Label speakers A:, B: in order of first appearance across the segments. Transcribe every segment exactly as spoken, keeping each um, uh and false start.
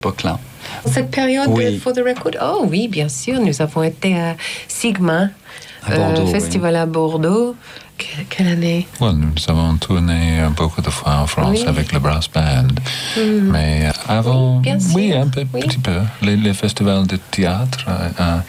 A: époque-là.
B: Cette période
A: oui.
B: de For the Record, oh oui, bien sûr, nous avons été à Sigma,
A: à Bordeaux,
B: euh, festival
A: oui.
B: à Bordeaux. Quelle, quelle année?
C: Well, nous avons tourné beaucoup de fois en France oui. avec le brass band, mm. mais avant,
B: oui, bien sûr.
C: oui un peu,
B: oui.
C: petit peu, les, les festivals de théâtre à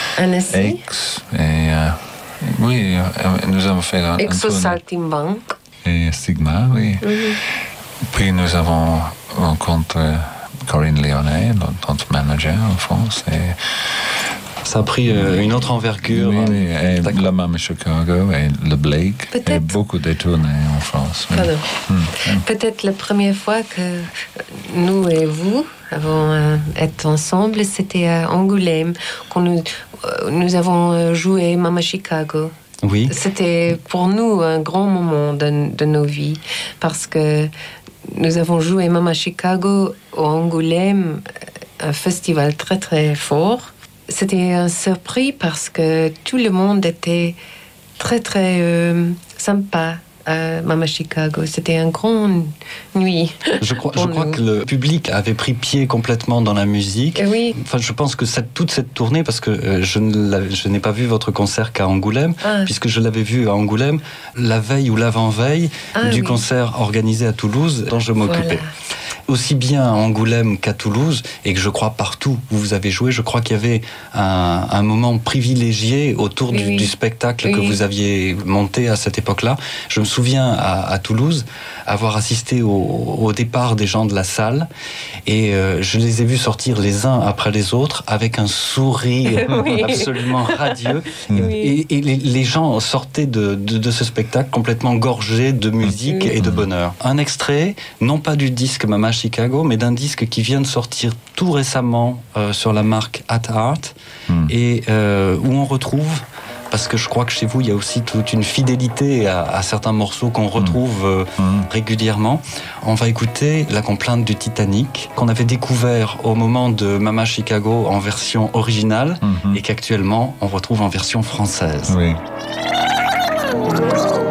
C: Aix, et euh, oui, nous avons fait un,
B: Aix
C: un
B: au Saltimbanque.
C: Et Sigma, oui. Mm-hmm. Puis nous avons rencontré Corinne Lyonnais, notre manager en France, et
A: ça a pris euh, une autre envergure.
C: Oui, oui. Et la Mama Chicago et le Blake. Peut-être. Et beaucoup de tournées en France. Oui.
B: Hum. Peut-être la première fois que nous et vous avons euh, été ensemble, c'était à Angoulême, quand nous, euh, nous avons joué Mama Chicago.
A: Oui.
B: C'était pour nous un grand moment de, de nos vies, parce que nous avons joué Mama Chicago au Angoulême, un festival très très fort. C'était un surprise parce que tout le monde était très très euh, sympa à Mama Chicago. C'était une grande nuit.
A: Je crois, je crois que le public avait pris pied complètement dans la musique.
B: Et oui.
A: Enfin, je pense que cette, toute cette tournée, parce que euh, je, ne je n'ai pas vu votre concert qu'à Angoulême, ah. puisque je l'avais vu à Angoulême la veille ou l'avant-veille ah, du oui. concert organisé à Toulouse dont je m'occupais. Voilà. Aussi bien à Angoulême qu'à Toulouse, et que je crois partout où vous avez joué, je crois qu'il y avait un, un moment privilégié autour oui, du, oui. du spectacle oui. que vous aviez monté à cette époque-là. Je me souviens à, à Toulouse avoir assisté au, au départ des gens de la salle, et euh, je les ai vus sortir les uns après les autres avec un sourire oui. absolument radieux. Oui. Et, et les, les gens sortaient de, de, de ce spectacle complètement gorgés de musique oui. et de bonheur. Un extrait, non pas du disque Mama Chicago, mais d'un disque qui vient de sortir tout récemment euh, sur la marque At Art, mm. et euh, où on retrouve, parce que je crois que chez vous il y a aussi toute une fidélité à, à certains morceaux qu'on retrouve euh, mm. régulièrement. On va écouter La complainte du Titanic, qu'on avait découvert au moment de Mama Chicago en version originale, mm-hmm. et qu'actuellement on retrouve en version française.
C: Oui.